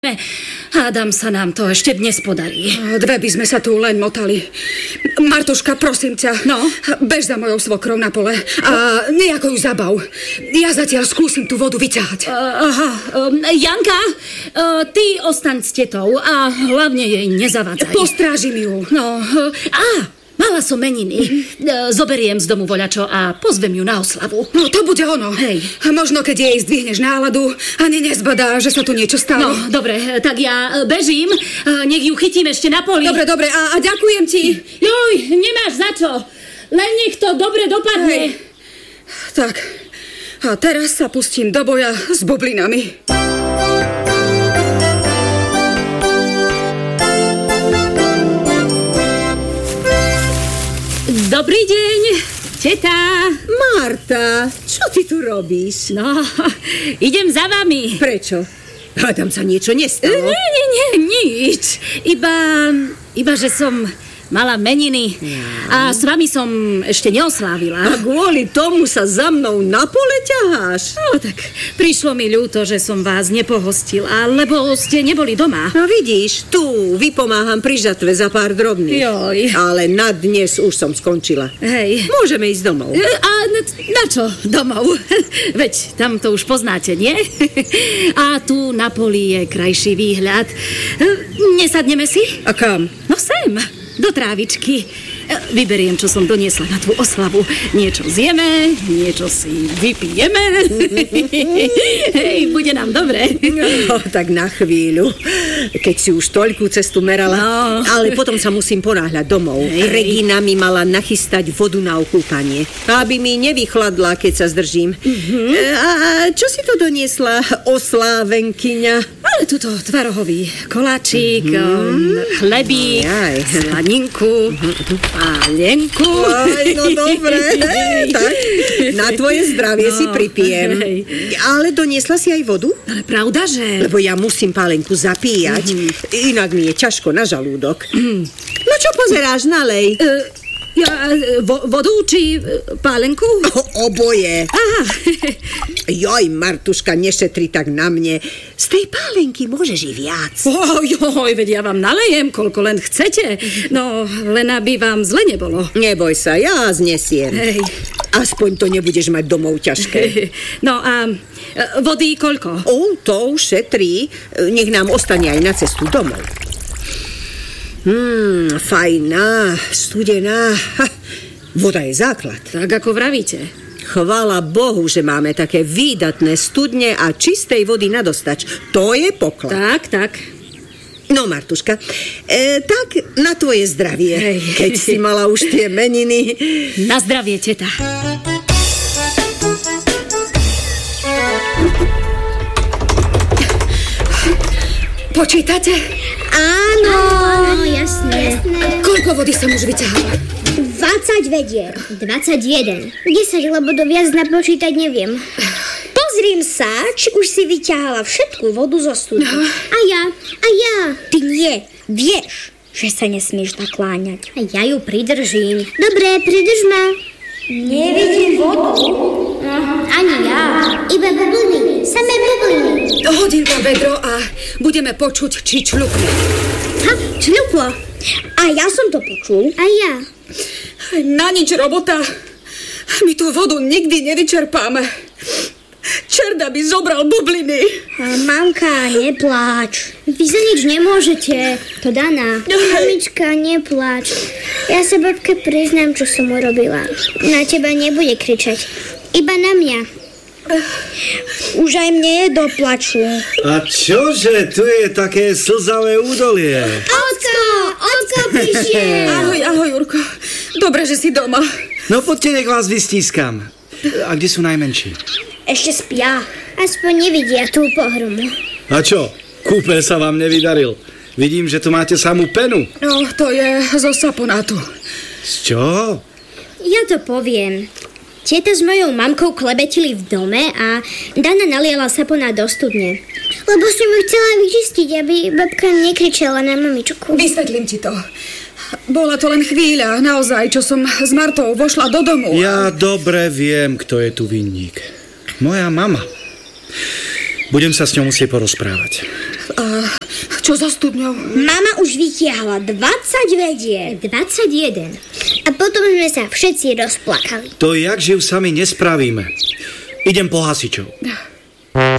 Hádam sa nám to ešte dnes podarí. Dve by sme sa tu len motali. Martuška, prosím ťa. No? Bež za mojou svokrou na pole a nejako ju zabav. Ja zatiaľ skúsim tú vodu vyťahať. Janka, ty ostaň s tetou a hlavne jej nezavádzaj. Postrážim ju. Mala som meniny. Zoberiem z domu voľačo a pozvem ju na oslavu. No, to bude ono. Hej. Možno, keď jej zdvihneš náladu, ani nezbadá, že sa tu niečo stalo. No, dobre, tak ja bežím. Nech ju chytím ešte na poli. Dobre, a ďakujem ti. Joj, nemáš za čo. Len nech to dobre dopadne. Hej. Tak, a teraz sa pustím do boja s bublinami. Dobrý deň, teta. Marta, čo ty tu robíš? No, idem za vami. Prečo? Hádam sa niečo nestalo. Nie, nič. Iba, že som mala meniny a s vami som ešte neoslávila. A kvôli tomu sa za mnou na pole ťaháš? No tak, prišlo mi ľúto, že som vás nepohostila, lebo ste neboli doma. No vidíš, tu vypomáham pri žatve za pár drobných. Joj. Ale na dnes už som skončila. Hej. Môžeme ísť domov. A na čo domov? Veď tam to už poznáte, nie? A tu na poli je krajší výhľad. Nesadneme si? A kam? No sem, do trávičky. Vyberiem, čo som doniesla na tú oslavu. Niečo zjeme, niečo si vypijeme. Hej, bude nám dobre. No, tak na chvíľu. Keď si už toľkú cestu merala. No. Ale potom sa musím ponáhľať domov. Hej. Regina mi mala nachystať vodu na okúpanie. Aby mi nevychladla, keď sa zdržím. A čo si to doniesla, oslávenkyňa? Ale tuto tvarohový koláčik, chlebík, slaninku, pálenku. Aj, no dobre, tak na tvoje zdravie si pripijem. Ale doniesla si aj vodu? Ale pravda, že... Lebo ja musím pálenku zapíjať, inak mi je ťažko na žalúdok. No čo pozeráš, nalej? Vodu či pálenku? Oboje. Aha. Joj, Martuška, nešetri tak na mne. Z tej pálenky môžeš i viac. Joj, veď ja vám nalejem, koľko len chcete. No, len aby vám zle nebolo. Neboj sa, ja znesiem. Hej. Aspoň to nebudeš mať domov ťažké. No a vody koľko? To šetrí. Nech nám ostane aj na cestu domov. Fajná, studená. Voda je základ. Tak ako vravíte. Chvála Bohu, že máme také výdatné studne a čistej vody nadostač. To je poklad. Tak. No, Martuška, tak na tvoje zdravie. Hej. Keď si mala už tie meniny. Na zdravie, teta. Počítate? Áno, jasné. Koľko vody som už vyťahala? 20 vedier. 21. 10, lebo do viac napočítať neviem. Pozriem sa, či už si vyťahala všetku vodu zo studne. A ja. Ty nie. Vieš, že sa nesmieš nakláňať. A ja ju pridržím. Dobre, pridrž ma. Nevidím vodu. Ani ja. Iba bubliny. Samé bubliny. Hodím tam vedro a budeme počuť, či čľukne. Čľuklo. A ja som to počul. A ja. Na nič robota. My tú vodu nikdy nevyčerpáme. Čerda by zobral bubliny. Mamka, nepláč. Vy za nič nemôžete. To Dana. Mamička, nepláč. Ja sa babke priznám, čo som urobila. Na teba nebude kričať. Iba na mňa. Už aj mne je do plaču. A čože, tu je také slzavé údolie? Ocko prišiel. Ahoj, Jurko. Dobre, že si doma. No poďte, nech vás vystískam. A kde sú najmenší? Ešte spia. Aspoň nevidia tú pohromu. A čo? Kúpel sa vám nevydaril. Vidím, že tu máte samú penu. No, to je zo saponátu. Z čoho? Ja to poviem. Tieta s mojou mamkou klebetili v dome a Dana naliala saponát do studne. Lebo som ju chcela vyčistiť, aby babka nekričala na mamičku. Vysvetlím ti to. Bola to len chvíľa, naozaj, čo som s Martou vošla do domu. Ja dobre viem, kto je tu vinník. Moja mama. Budem sa s ňou musieť porozprávať. A Čo za studňou? Mama už vytiahla 20 vedier. 21. A potom sme sa všetci rozplakali. To jak živ sami nespravíme. Idem po hasičov.